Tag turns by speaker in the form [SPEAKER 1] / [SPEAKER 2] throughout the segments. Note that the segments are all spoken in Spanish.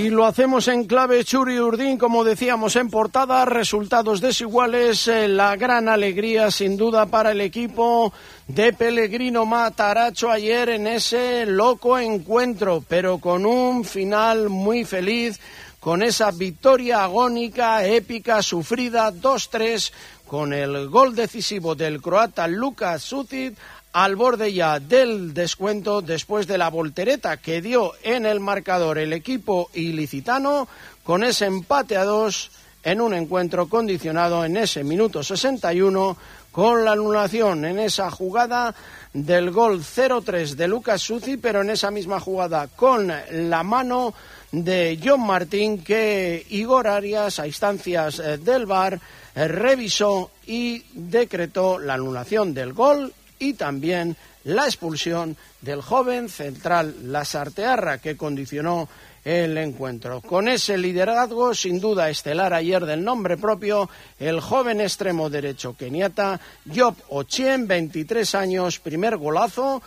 [SPEAKER 1] Y lo hacemos en clave Txuri Urdin, como decíamos en portada, resultados desiguales, la gran alegría sin duda para el equipo de Pellegrino Matarazzo ayer en ese loco encuentro, pero con un final muy feliz, con esa victoria agónica, épica, sufrida, 2-3, con el gol decisivo del croata Luka Šušić, al borde ya del descuento después de la voltereta que dio en el marcador el equipo ilicitano con ese empate a 2 en un encuentro condicionado en ese minuto 61 con la anulación en esa jugada del gol 0-3 de Luka Šušić, pero en esa misma jugada con la mano de John Martín que Igor Arias a instancias del VAR revisó y decretó la anulación del gol y también la expulsión del joven central Lasarteaga, que condicionó el encuentro. Con ese liderazgo, sin duda estelar ayer del nombre propio, el joven extremo derecho keniata Job Ochieng, 23 años, primer golazo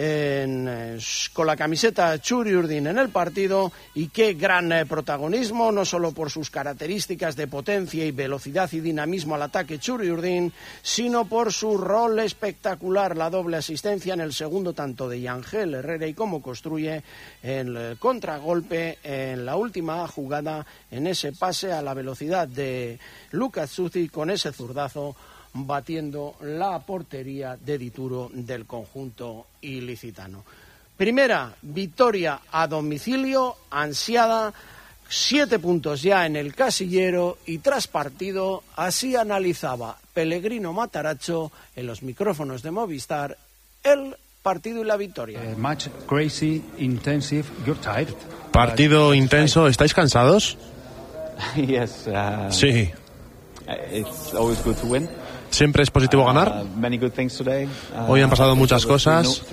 [SPEAKER 1] con la camiseta Txuri Urdin en el partido, y qué gran protagonismo, no solo por sus características de potencia y velocidad y dinamismo al ataque Txuri Urdin, sino por su rol espectacular, la doble asistencia en el segundo tanto de Yangel Herrera y cómo construye el contragolpe en la última jugada en ese pase a la velocidad de Luka Šušić con ese zurdazo batiendo la portería de Dituro del conjunto ilicitano. Primera victoria a domicilio, ansiada, 7 puntos ya en el casillero, y tras partido así analizaba Pellegrino Matarazzo en los micrófonos de Movistar el partido y la victoria.
[SPEAKER 2] Match crazy, intensive, you're tired.
[SPEAKER 3] Partido intenso, ¿estáis cansados?
[SPEAKER 4] Yes.
[SPEAKER 3] Sí.
[SPEAKER 4] It's always good to win.
[SPEAKER 3] Siempre es positivo ganar.
[SPEAKER 4] Many good things today.
[SPEAKER 3] Hoy han pasado muchas cosas.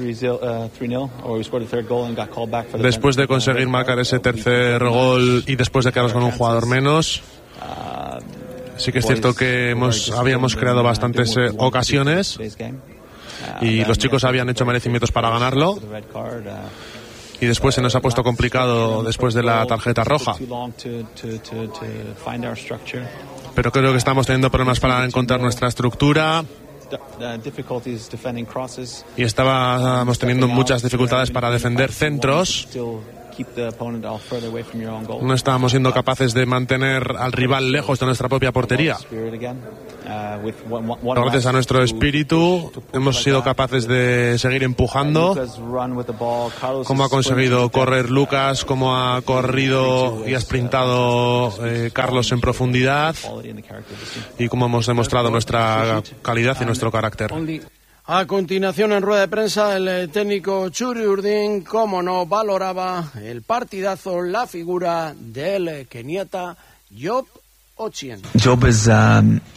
[SPEAKER 4] 3-0.
[SPEAKER 3] Después de conseguir marcar ese tercer gol y después de quedarnos con un jugador menos, sí que es cierto que habíamos creado bastantes ocasiones y los chicos habían hecho merecimientos para ganarlo. Y después se nos ha puesto complicado después de la tarjeta roja. Pero creo que estamos teniendo problemas para encontrar nuestra estructura y estábamos teniendo muchas dificultades para defender centros. No estábamos siendo capaces de mantener al rival lejos de nuestra propia portería. Pero gracias a nuestro espíritu hemos sido capaces de seguir empujando, como ha conseguido correr Lucas, como ha corrido y ha sprintado Carlos en profundidad, y como hemos demostrado nuestra calidad y nuestro carácter.
[SPEAKER 1] A continuación, en rueda de prensa, el técnico Txuri Urdin, como no, valoraba el partidazo, la figura del keniata Job Ochieng.
[SPEAKER 5] Job is